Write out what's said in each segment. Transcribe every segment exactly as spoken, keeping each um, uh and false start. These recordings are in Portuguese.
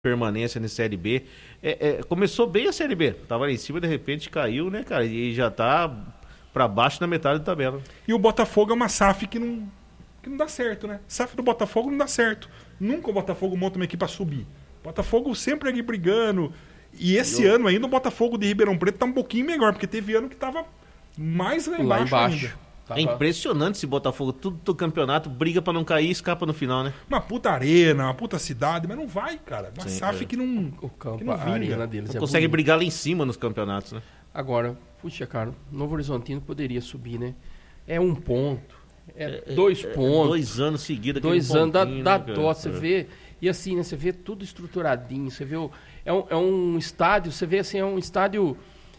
permanência na Série B. É, é, começou bem a Série B, tava lá em cima, de repente caiu, né, cara? E já tá pra baixo na metade da tabela. E o Botafogo é uma S A F que não, que não dá certo, né? S A F do Botafogo não dá certo. Nunca o Botafogo monta uma equipe pra subir. O Botafogo sempre ali brigando. E esse Eu... ano ainda o Botafogo de Ribeirão Preto tá um pouquinho melhor, porque teve ano que tava mais lá embaixo, lá embaixo. ainda. É impressionante esse Botafogo, tudo do campeonato, briga pra não cair e escapa no final, né? Uma puta arena, uma puta cidade, mas não vai, cara. Uma Sim, S A F é. que não, o campo, que não a arena deles não é consegue bonito. brigar lá em cima nos campeonatos, né? Agora, puxa, cara, Novo Horizontino poderia subir, né? É um ponto, é, é dois é, pontos. Dois anos seguidos. Dois anos, dá, dá né, dó, você vê. E assim, né, você vê tudo estruturadinho, você vê... O, é, um, é um estádio, você vê assim, é um estádio...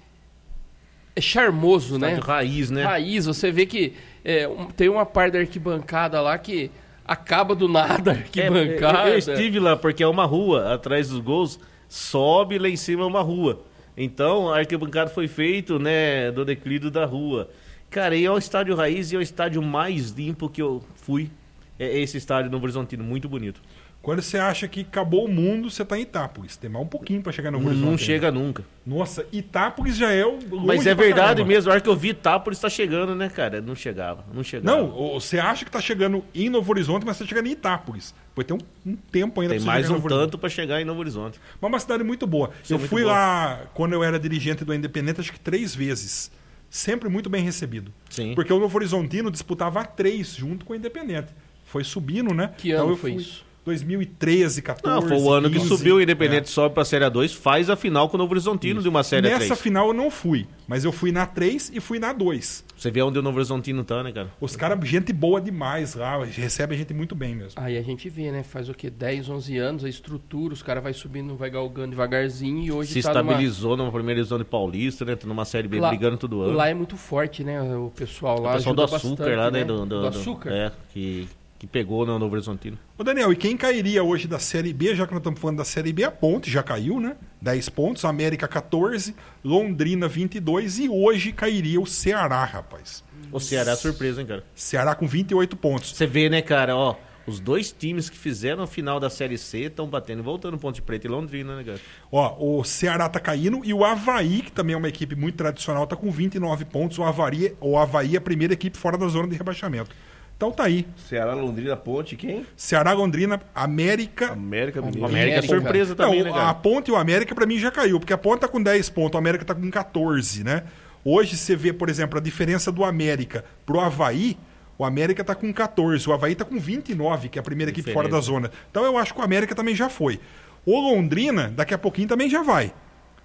É charmoso, estádio né? Raiz, né? Raiz, você vê que é, um, tem uma parte da arquibancada lá que acaba do nada a arquibancada. É, eu estive lá, porque é uma rua, atrás dos gols, sobe lá em cima uma rua. Então, a arquibancada foi feito, né, do declínio da rua. Cara, e é o estádio Raiz e é o estádio mais limpo que eu fui. É esse estádio Novo Horizontino, muito bonito. Quando você acha que acabou o mundo, você tá em Itápolis. Tem mais um pouquinho pra chegar no Novo Horizontino. Não chega nunca. Nossa, Itápolis já é o longe. Mas é verdade caramba. mesmo, a hora que eu vi Itápolis tá chegando, né, cara? Não chegava, não chegava. Não, você acha que tá chegando em Novo Horizonte, mas você tá chegando em Itápolis. Depois tem um, um tempo ainda tem pra você mais chegar um em Novo tanto Horizonte. pra chegar em Novo Horizonte. Mas uma cidade muito boa. Isso eu é fui boa. lá quando eu era dirigente do Independente, acho que três vezes. Sempre muito bem recebido. Sim. Porque o Novo Horizontino disputava a três junto com o Independente. Foi subindo, né? Que ano então eu foi fui... isso? dois mil e treze, catorze, Não, foi o ano quinze, que subiu o Independente, é. sobe pra Série A dois, faz a final com o Novo Horizontino Isso. de uma Série A três. Nessa final eu não fui, mas eu fui na três e fui na dois. Você vê onde o Novo Horizontino tá, né, cara? Os caras, gente boa demais lá, recebem a gente muito bem mesmo. Aí a gente vê, né? Faz o quê? dez, onze anos, a estrutura, os caras vai subindo, vai galgando devagarzinho e hoje Se tá estabilizou numa... numa primeira divisão de Paulista, né? Numa Série B lá, brigando todo ano. Lá é muito forte, né? O pessoal lá O pessoal do ajuda açúcar bastante, lá, né? né? Do, do, do do açúcar? É, que, que pegou no Novo Horizontino. Ô Daniel, e quem cairia hoje da Série B, já que nós estamos falando da Série B, a Ponte já caiu, né? dez pontos, América catorze, Londrina vinte e dois e hoje cairia o Ceará, rapaz. O Ceará é surpresa, hein, cara? Ceará com vinte e oito pontos. Você vê, né, cara, ó, os dois times que fizeram a final da Série C estão batendo e voltando Ponte Preta e Londrina, né, cara? Ó, o Ceará tá caindo e o Avaí, que também é uma equipe muito tradicional, tá com vinte e nove pontos. O Avaí, o Avaí é a primeira equipe fora da zona de rebaixamento. Então tá aí. Ceará, Londrina, Ponte, quem? Ceará, Londrina, América... América Mineiro. O América é América. surpresa também, Não, né, cara? a Ponte e o América pra mim já caiu, porque a Ponte tá com dez pontos, o América tá com catorze, né? Hoje você vê, por exemplo, a diferença do América pro Avaí, o América tá com catorze, o Avaí tá com vinte e nove, que é a primeira equipe Diferença. fora da zona. Então eu acho que o América também já foi. O Londrina, daqui a pouquinho também já vai.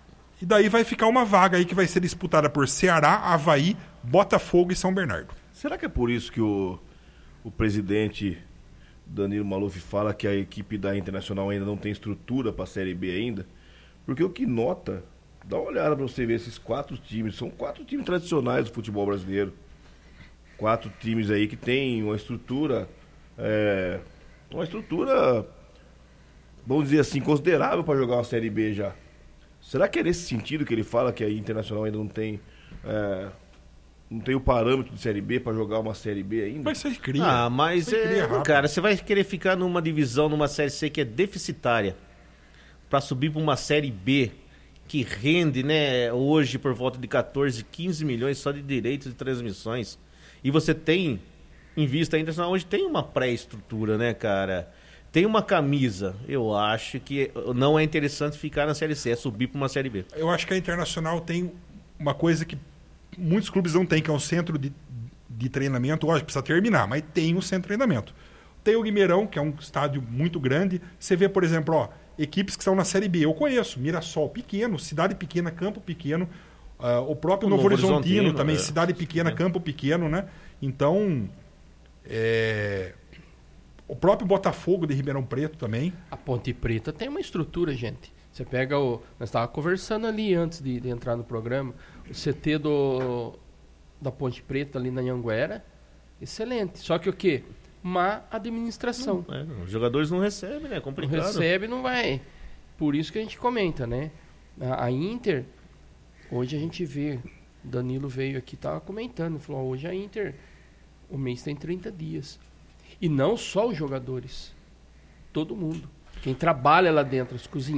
E daí vai ficar uma vaga aí que vai ser disputada por Ceará, Avaí, Botafogo e São Bernardo. Será que é por isso que o, o presidente Danilo Maluf fala que a equipe da Internacional ainda não tem estrutura para a Série B ainda? Porque o que nota, dá uma olhada para você ver esses quatro times, são quatro times tradicionais do futebol brasileiro. Quatro times aí que tem uma estrutura, é, uma estrutura, vamos dizer assim, considerável para jogar uma Série B já. Será que é nesse sentido que ele fala que a Internacional ainda não tem... É, não tem o parâmetro de Série B para jogar uma Série B ainda? Mas você cria. Ah, mas, Você cria é, rápido. cara, você vai querer ficar numa divisão, numa Série C que é deficitária, pra subir pra uma Série B que rende, né, hoje por volta de catorze, quinze milhões só de direitos de transmissões. E você tem, em vista a Internacional, hoje tem uma pré-estrutura, né, cara? Tem uma camisa. Eu acho que não é interessante ficar na Série C, é subir pra uma Série B. Eu acho que a Internacional tem uma coisa que muitos clubes não têm, que é um centro de, de treinamento. Lógico, precisa terminar, mas tem um centro de treinamento. Tem o Guimeirão, que é um estádio muito grande. Você vê, por exemplo, ó, equipes que estão na Série B. Eu conheço, Mirassol pequeno, cidade pequena, campo pequeno. Uh, o próprio O Novo, Novo Horizontino, Horizontino também, é. cidade pequena, É. campo pequeno, né? Então, é... o próprio Botafogo de Ribeirão Preto também. A Ponte Preta tem uma estrutura, gente. Você pega o... Nós estávamos conversando ali antes de, de entrar no programa. O C T do, da Ponte Preta ali na Anhanguera, excelente. Só que o quê? Má administração. Não, é, os jogadores não recebem, né? É Não complicado. recebe, não vai. Por isso que a gente comenta, né? A, a Inter, hoje a gente vê, Danilo veio aqui, estava comentando, falou, ó, hoje a Inter, o mês tem trinta dias. E não só os jogadores, todo mundo. Quem trabalha lá dentro, os cozinheiros.